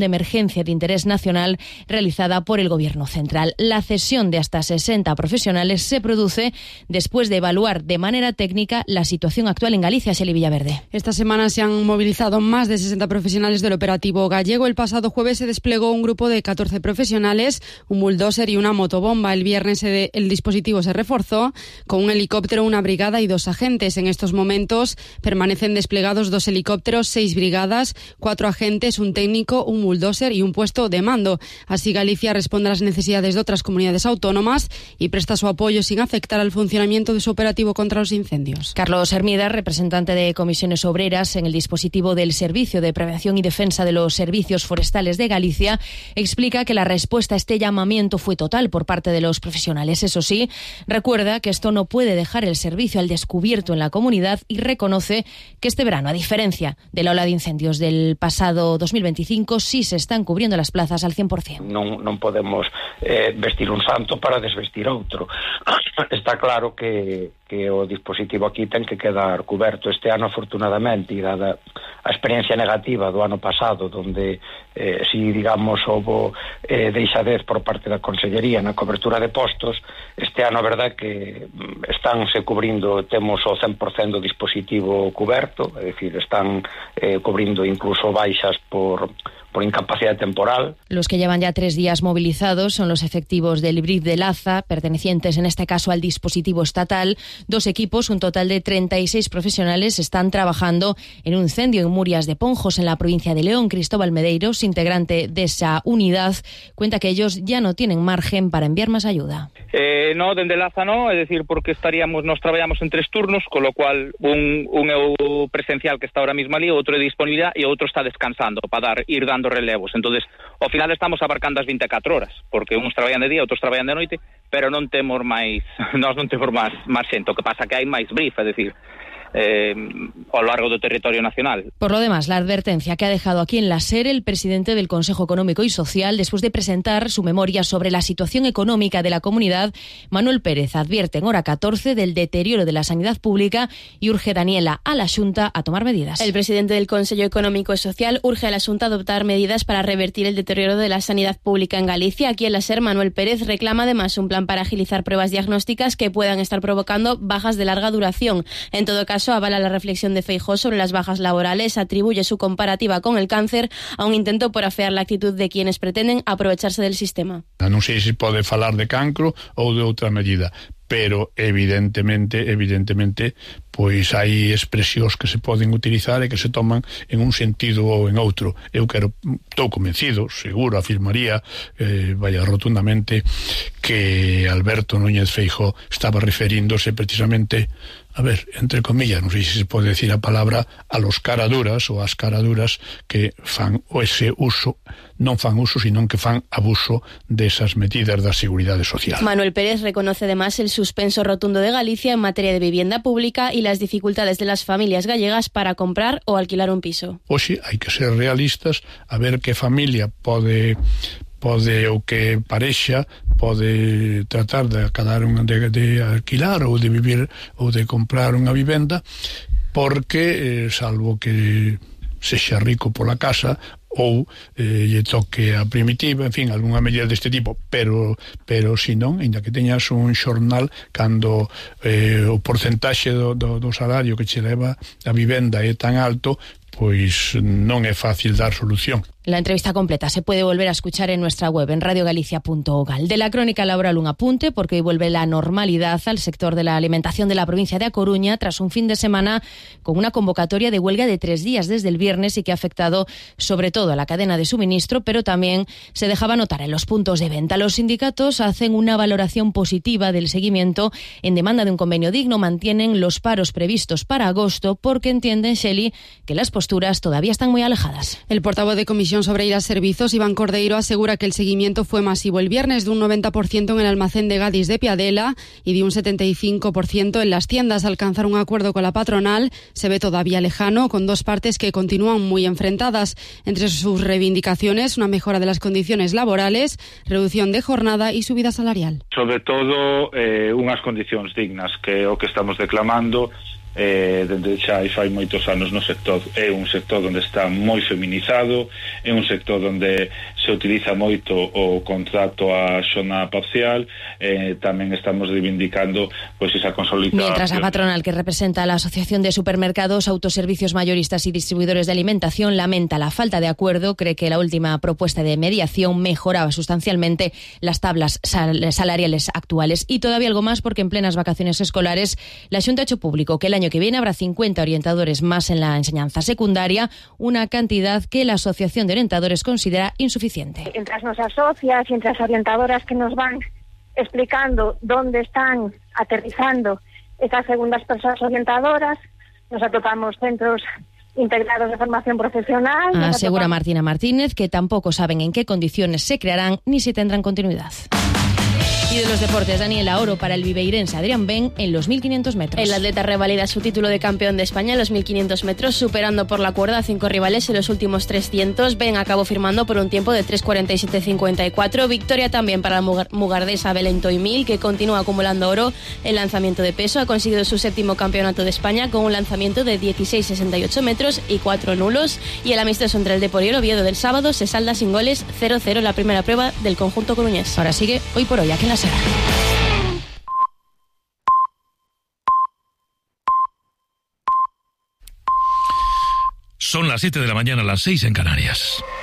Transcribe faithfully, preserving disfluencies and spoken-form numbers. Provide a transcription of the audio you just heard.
de emergencia de interés nacional realizada por el Gobierno central. La cesión de hasta sesenta profesionales se produce después de evaluar de manera técnica la situación actual en Galicia. Xeli Villaverde. Esta semana se han movilizado más de sesenta profesionales del operativo gallego. El pasado jueves se desplegó un grupo de catorce profesionales, un bulldozer y una motobomba. El viernes el dispositivo se reforzó con un helicóptero, una brigada y dos agentes. En estos momentos permanecen desplegados dos helicópteros, seis brigadas, cuatro agentes, un técnico, un bulldozer y un puesto de mando. Así Galicia responde a las necesidades de otras comunidades autónomas y presta su apoyo sin afectar al funcionamiento de su operativo contra los incendios. Carlos Hermida, representante de Comisiones Obreras en el dispositivo del Servicio de Prevención y Defensa de los Servicios Forestales de Galicia, explica que la respuesta a este llamamiento fue total por parte de los profesionales. Eso sí, recuerda que esto no puede dejar el servicio al descubierto en la comunidad y reconoce que este verano, a diferencia de la ola de incendios del pasado dos mil veinticinco, sí se están cubriendo las plazas al cien por cien. Non, non podemos eh, vestir un santo para desvestir outro. Está claro que, que o dispositivo aquí ten que quedar coberto. Este ano, afortunadamente, e dada a experiencia negativa do ano pasado, donde eh, si, digamos, houve eh, deixadez por parte da Consellería na cobertura de postos, este ano a verdade que estánse cubrindo, temos o cen por cen do dispositivo coberto, é dicir, están eh, cubrindo incluso baixas por por incapacidad temporal. Los que llevan ya tres días movilizados son los efectivos del B R I F de Laza, pertenecientes en este caso al dispositivo estatal. Dos equipos, un total de treinta y seis profesionales, están trabajando en un incendio en Murias de Ponjos, en la provincia de León. Cristóbal Medeiros, integrante de esa unidad, cuenta que ellos ya no tienen margen para enviar más ayuda. Eh, no, dende Laza no, é dicir, porque estaríamos, nos traballamos en tres turnos, con lo cual un, un é o presencial que está ahora mismo ali, outro é disponibilidade e outro está descansando para dar, ir dando relevos. Entonces, ao final estamos abarcando as veinticuatro horas, porque uns traballan de día, outros traballan de noite, pero non temos máis, nós non temos máis, máis xente, o que pasa que hai máis brief, é dicir, Eh, a lo largo del territorio nacional. Por lo demás, la advertencia que ha dejado aquí en la SER el presidente del Consejo Económico y Social después de presentar su memoria sobre la situación económica de la comunidad, Manuel Pérez advierte en hora catorce del deterioro de la sanidad pública y urge Daniela a la Xunta a tomar medidas. El presidente del Consejo Económico y Social urge a la Xunta a adoptar medidas para revertir el deterioro de la sanidad pública en Galicia. Aquí en la SER, Manuel Pérez reclama además un plan para agilizar pruebas diagnósticas que puedan estar provocando bajas de larga duración. En todo caso, avala la reflexión de Feijóo sobre las bajas laborales, atribuye su comparativa con el cáncer a un intento por afear la actitud de quienes pretenden aprovecharse del sistema. Non sei se pode falar de cancro ou de outra medida, pero evidentemente, evidentemente, pois hai expresións que se poden utilizar e que se toman en un sentido ou en outro. Eu quero, estou convencido, seguro, afirmaría, eh, vaya rotundamente, que Alberto Núñez Feijóo estaba referíndose precisamente, a ver, entre comillas, non sei se se pode decir a palabra, a los caraduras ou as caraduras que fan o ese uso, non fan uso, sino que fan abuso desas medidas da seguridade social. Manuel Pérez reconoce además el suspenso rotundo de Galicia en materia de vivienda pública y las dificultades de las familias gallegas para comprar o alquilar un piso. Oxe, hai que ser realistas, a ver que familia pode pode o que parexa pode tratar de acadar unha de, de alquilar ou de vivir ou de comprar unha vivenda, porque eh, salvo que sexa rico pola casa ou eh, lle toque a primitiva, en fin, algunha medida deste tipo, pero pero si non, ainda que teñas un xornal, cando eh, o porcentaxe do, do, do salario que che leva a vivenda é tan alto, pois non é fácil dar solución. La entrevista completa se puede volver a escuchar en nuestra web en radiogalicia punto gal. De la crónica laboral un apunte, porque hoy vuelve la normalidad al sector de la alimentación de la provincia de A Coruña tras un fin de semana con una convocatoria de huelga de tres días desde el viernes y que ha afectado sobre todo a la cadena de suministro, pero también se dejaba notar en los puntos de venta. Los sindicatos hacen una valoración positiva del seguimiento en demanda de un convenio digno, mantienen los paros previstos para agosto porque entienden, Xeli, que las posturas todavía están muy alejadas. El portavoz de Comisión sobre ir a servicios, Iván Cordeiro, asegura que el seguimiento fue masivo el viernes, de un noventa por ciento en el almacén de Gadis de Piadela y de un setenta y cinco por ciento en las tiendas. Alcanzar un acuerdo con la patronal se ve todavía lejano, con dos partes que continúan muy enfrentadas. Entre sus reivindicaciones, una mejora de las condiciones laborales, reducción de jornada y subida salarial. Sobre todo, eh, unhas condicións dignas, que é o que estamos declamando, eh, dende xa e fai moitos anos no sector. É un sector onde está moi feminizado, é un sector onde se utiliza moito o contrato a xornada parcial, eh, tamén estamos reivindicando pois esa consolidación. Mientras a patronal que representa a la Asociación de Supermercados, Autoservicios Mayoristas y Distribuidores de Alimentación lamenta la falta de acuerdo, cree que la última propuesta de mediación mejoraba sustancialmente las tablas sal- salariales actuales. Y todavía algo más, porque en plenas vacaciones escolares la Xunta ha hecho público que el año que viene habrá cincuenta orientadores más en la enseñanza secundaria, una cantidad que la Asociación de Orientadores considera insuficiente. Entre as nosas socias e entre as orientadoras que nos van explicando dónde están aterrizando estas segundas persoas orientadoras, nos atopamos centros integrados de formación profesional. Asegura Martina Martínez que tampoco saben en qué condiciones se crearán ni si tendrán continuidad. Y de los deportes, Daniela, oro para el viveirense Adrián Ben en los mil quinientos metros. El atleta revalida su título de campeón de España en los mil quinientos metros, superando por la cuerda a cinco rivales en los últimos trescientos. Ben acabó firmando por un tiempo de tres cuarenta y siete cincuenta y cuatro. Victoria también para la mugardesa Belén Toimil, que continúa acumulando oro en lanzamiento de peso. Ha conseguido su séptimo campeonato de España con un lanzamiento de dieciséis sesenta y ocho metros y cuatro nulos. Y el amistoso entre el Depor y el Oviedo del sábado se salda sin goles, cero cero la primera prueba del conjunto coruñés. Ahora sigue Hoy por Hoy, aquí en la Sera. Son las siete de la mañana, las seis en Canarias.